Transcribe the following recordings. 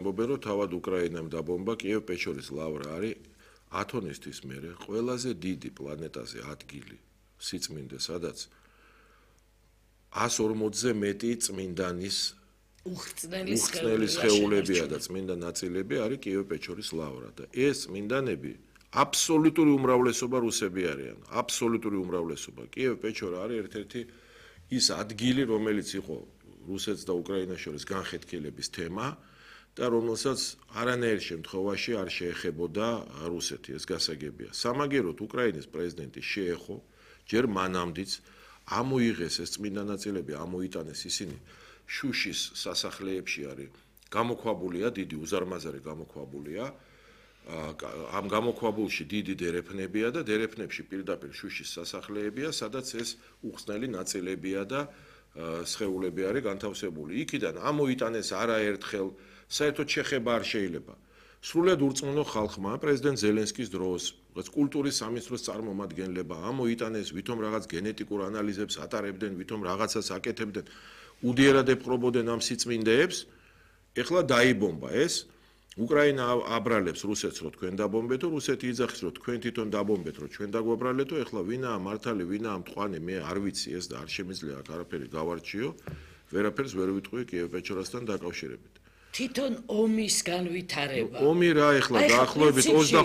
ამბობენ, რომ თავად უკრაინამ დაბომბა კიევ-პეჩორის ლავრა არის ათონისთვის მერე ყველაზე დიდი პლანეტაზე ადგილი სიწმინდე, სადაც 140-ზე მეტი წმინდანის უხრწნელი სხეულებია და წმინდა ნაწილები არის კიევ-პეჩორის ლავრა და ეს წმინდანები აბსოლუტური უმრავლესობა რუსები არიან. აბსოლუტური უმრავლესობა. კიევ-პეჩორა არის ერთ-ერთი ის ადგილი, რომელიც იყო რუსეთს და უკრაინას შორის განხეთქილების თემა და რომელსაც არანაირ შემთხვევაში არ შეეხებოდა რუსეთი, ეს გასაგებია. სამაგეროდ უკრაინის პრეზიდენტი შეეხო, ჯერ მანამდეც ამოიღეს ეს წმინდა ნაწილები, ამოიტანეს ისინი შუშის სასახლეებში არის გამოქვაბულია, დიდი უზარმაზარი გამოქვაბულია. ამ გამოქვაბულში დიდი დერეფნებია და დერეფნებში პირდაპირ შუშის სასახლეებია, სადაც ეს უხსნელი ნაწილებია და სხეულები არის განთავსებული. იქიდან ამოიტანეს არაერთხელ, საერთოდ შეხება არ შეიძლება. სრულად ურწმუნო ხალხმა, პრეზიდენტ ზელენსკის დროს, კულტურის სამინისტროს წარმომადგენლებმა ამოიტანეს, ვითომ რაღაც გენეტიკურ ანალიზებს ატარებდნენ, ვითომ რაღაცას აკეთებდნენ, უდიერად ეპყრობოდნენ ამ სიწმინდეებს. ეხლა დაიბომბა ეს. უკრაინა აბრალებს რუსეთს, რომ თქვენ დაბომბეთო, რუსეთი იძახის, რომ თქვენ თვითონ დაბომბეთ, რომ ჩვენ დაგვაბრალეთო. ეხლა ვინაა მართალი, ვინაა მტყვანი, მე არ ვიცი ეს და არ შემიძლია აქ არაფერი გავარჩიო. ვერაფერს ვერ ვიტყვი კიევ-პეჩორასთან დაკავშირებით. თვითონ ომის განვითარება. ომი რა ეხლა დაახლოებით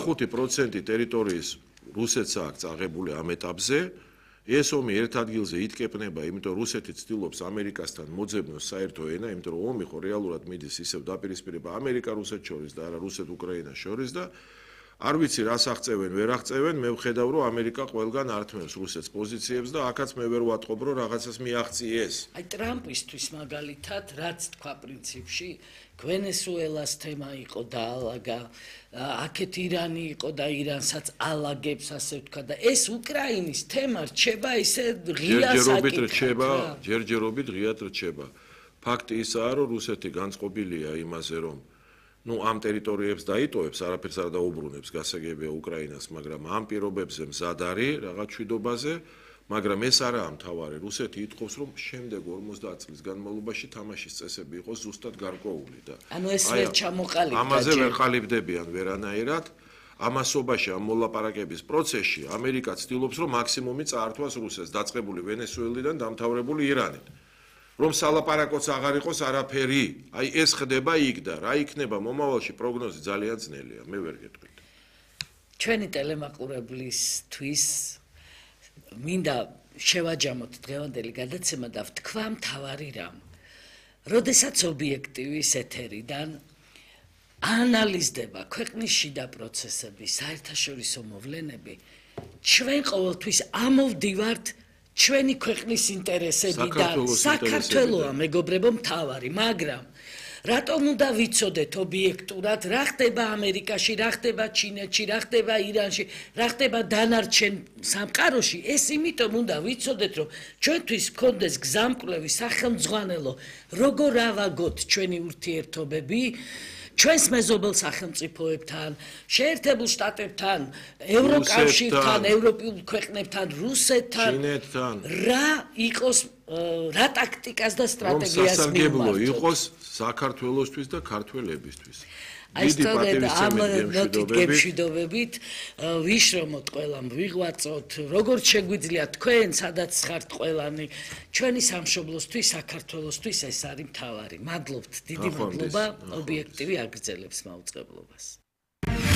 25% ტერიტორიის რუსეთს აქვს წაღებული ამ ეტაპზე. ეს ომი ერთ ადგილზე იტკეპნება, იმიტომ რომ რუსეთი ცდილობს ამერიკასთან მოძებნოს საერთო ენა, იმიტომ რომ ომი ხო რეალურად მიდის ისევ დაპირისპირება ამერიკა-რუსეთს შორის და არა რუსეთ-უკრაინას შორის და არ ვიცი რას აღწევენ, ვერ აღწევენ, მე ვხედავ რომ ამერიკა ყველგან ართმევს რუსეთს პოზიციებს და აქაც მე ვერ ვატყობ რომ რაღაცას მიაღწიეს. აი ტრამპისთვის მაგალითად რაც თქვა პრინციპში ვენესუელას თემა იყო და ალაგა, აქეთ ირანი იყო და ირანსაც ალაგებს ასე ვთქვა და ეს უკრაინის თემა რჩება ისე ღია საკითხად. ჯერჯერობით ღიად რჩება. ფაქტი ისაა რომ რუსეთი განწყობილია იმაზე რომ ამ ტერიტორიებს დაიტოვებს, არაფერს არ დაუბრუნებს, გასაგებია უკრაინას, მაგრამ ამ პირობებზე მზად არის რაღაც მშვიდობაზე, მაგრამ ეს არაა მთავარი. რუსეთი ითხოვს, რომ შემდეგ 50 წლის განმავლობაში თამაშის წესები იყოს ზუსტად გარკვეული და ანუ ეს ვერ ჩამოყალიბდა. ამაზე ვერ ყალიბდებიან ვერანაირად. ამასობაში ამ მოლაპარაკების პროცესში ამერიკა ცდილობს, რომ მაქსიმუმი წაართვას რუსეთს, დაწყებული ვენესუელიდან დამთავრებული ირანით. რომ სალაპარაკოც აღარ იყოს არაფერი, აი ეს ხდება იქ და რა იქნება მომავალში პროგნოზი ძალიან ძნელია, მე ვერ გეტყვით. ჩვენი ტელემაყურებლისთვის მინდა შევაჯამოთ დღევანდელი გადაცემა და ვთქვა მთავარი რამ. როდესაც ობიექტივის ეთერიდან ანალიზდება ქვეყნის შიდა პროცესები, საერთაშორისო მოვლენები, ჩვენ ყოველთვის ამოვდივართ ჩვენი ქვეყნის ინტერესებიდან, საქართველოა მეგობრებო მთავარი, მაგრამ რატომ უნდა ვიცოდეთ ობიექტურად რა ხდება ამერიკაში, რა ხდება ჩინეთში, რა ხდება ირანში, რა ხდება დანარჩენ სამყაროში, ეს იმიტომ უნდა ვიცოდეთ, რომ ჩვენთვის გქონდეს გზამკვლევი სახელმძღვანელო, როგორ ავაგოთ ჩვენი ურთიერთობები ჩვენს მეზობელ სახელმწიფოებთან, შეერთებულ შტატებთან, ევროკავშირთან, ევროპულ ქვეყნებთან, რუსეთთან, ჩინეთთან, რა იყოს, რა ტაქტიკას და სტრატეგიას მივმართოთ. რომ იყოს საქართველოსთვის და ქართველებისთვის. აი სწორედ ამ ნოტით გემშვიდობებით ვიშრომოთ ყველამ, ვიღვაწოთ, როგორც შეგვიძლია თქვენ, სადაც ხართ ყველანი, ჩვენი სამშობლოსთვის, საქართველოსთვის ეს არის მთავარი. მადლობთ, დიდი მადლობა, ობიექტივი აგრძელებს მაუწყებლობას.